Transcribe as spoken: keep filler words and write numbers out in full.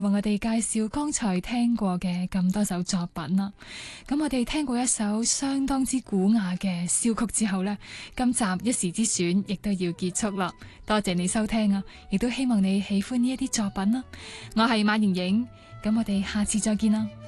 為我哋介紹剛才聽過嘅咁多首作品啦。咁我哋聽過一首相當之古雅嘅簫曲之後呢，今集一時之選亦都要結束啦。多謝你收聽啊，亦都希望你喜歡呢一啲作品啦。我係馬盈盈，咁我哋下次再見啦。